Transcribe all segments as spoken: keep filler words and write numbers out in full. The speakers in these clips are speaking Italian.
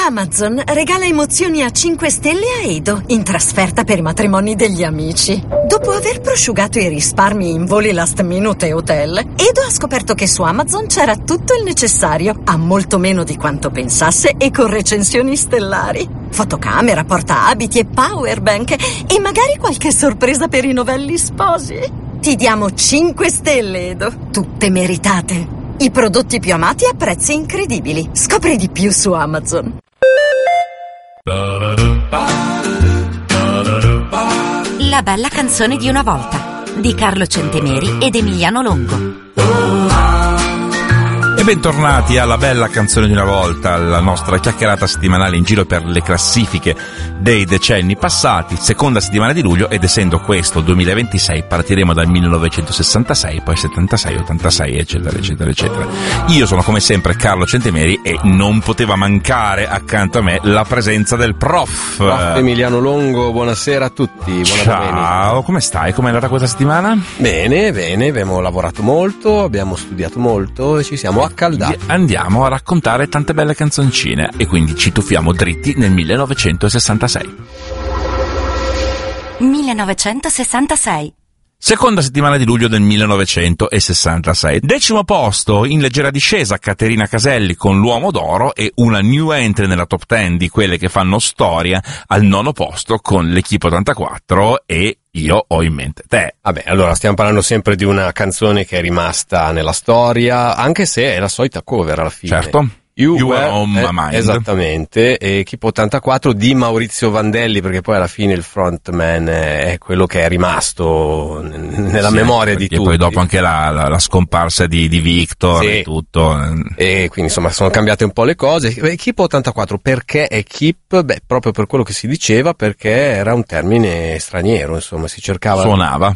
Amazon regala emozioni a cinque stelle a Edo in trasferta per i matrimoni degli amici. Dopo aver prosciugato i risparmi in voli last minute e hotel, Edo ha scoperto che su Amazon c'era tutto il necessario, a molto meno di quanto pensasse e con recensioni stellari. Fotocamera, portaabiti e powerbank e magari qualche sorpresa per i novelli sposi. Ti diamo cinque stelle, Edo, tutte meritate. I prodotti più amati a prezzi incredibili. Scopri di più su Amazon. La bella canzone di una volta di Carlo Centemeri ed Emiliano Longo. E bentornati alla bella canzone di una volta, la nostra chiacchierata settimanale in giro per le classifiche dei decenni passati, seconda settimana di luglio, ed essendo questo duemilaventisei partiremo dal millenovecentosessantasei, poi settantasei, ottantasei, eccetera, eccetera, eccetera. Io sono come sempre Carlo Centemeri e non poteva mancare accanto a me la presenza del prof. Prof Emiliano Longo, buonasera a tutti. Buona Ciao, domenica. Come stai? Com'è andata questa settimana? Bene, bene, abbiamo lavorato molto, abbiamo studiato molto e ci siamo accaldati. Andiamo a raccontare tante belle canzoncine e quindi ci tuffiamo dritti nel millenovecentosessantasei. millenovecentosessantasei. Seconda settimana di luglio del millenovecentosessantasei. Decimo posto, in leggera discesa, Caterina Caselli con L'Uomo d'Oro, e una new entry nella top ten di quelle che fanno storia al nono posto con l'Equipe ottantaquattro e Io ho in mente te. Vabbè, allora stiamo parlando sempre di una canzone che è rimasta nella storia, anche se è la solita cover alla fine. Certo. You, You Were Were On My eh, Mind. Esattamente, e Equipe ottantaquattro di Maurizio Vandelli, perché poi alla fine il frontman è quello che è rimasto nella Sì, memoria di tutti. E poi dopo anche la, la, la scomparsa di, di Victor Sì. e tutto. E quindi insomma sono cambiate un po' le cose. Equipe ottantaquattro, perché Equipe? Beh, proprio per quello che si diceva, perché era un termine straniero, insomma si cercava Suonava.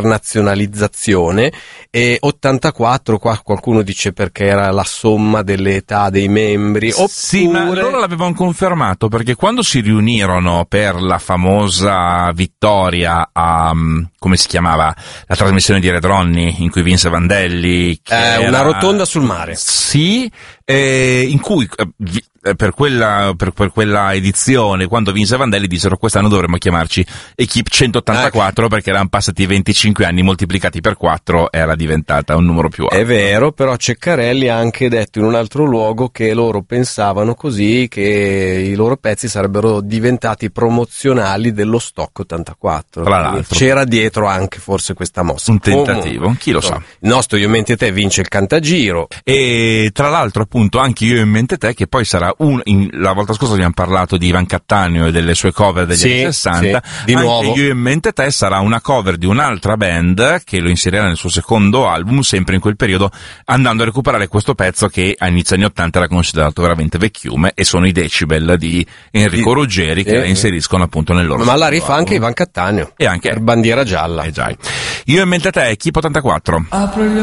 l'internazionalizzazione. E ottantaquattro, qua qualcuno dice perché era la somma delle età dei membri, oppure... Sì, ma loro l'avevano confermato, perché quando si riunirono per la famosa vittoria a, come si chiamava, la trasmissione di Red Ronnie in cui vinse Vandelli, che Eh, era... una rotonda sul mare. Sì, eh, in cui eh, vi- eh, per quella per, per quella edizione, quando vinse Vandelli, dissero quest'anno dovremmo chiamarci Equipe centottantaquattro, Eh. perché erano passati venticinque anni, moltiplicati per quattro era diventata un numero più alto. È vero, però Ceccarelli ha anche detto in un altro luogo che loro pensavano così, che i loro pezzi sarebbero diventati promozionali dello stock ottantaquattro. Tra Quindi l'altro. c'era dietro anche forse questa mossa. Un tentativo, Comunque, chi lo insomma, sa. Il nostro Io Mente Te vince il Cantagiro. E tra l'altro appunto anche Io in mente te, che poi sarà un, in, la volta scorsa abbiamo parlato di Ivan Cattaneo e delle sue cover degli Sì, anni sessanta, sì, di anche nuovo. Io in mente te sarà una cover di un'altra band che lo inserirà nel suo secondo album, sempre in quel periodo, andando a recuperare questo pezzo che a inizio anni ottanta era considerato veramente vecchiume, e sono i Decibel di Enrico Di- Ruggeri che sì, la sì. inseriscono appunto nel loro Ma la secondo rifà album. anche Ivan Cattaneo. E anche Per Bandiera Gialla. Eh già. Io in mente te, Equipe ottantaquattro.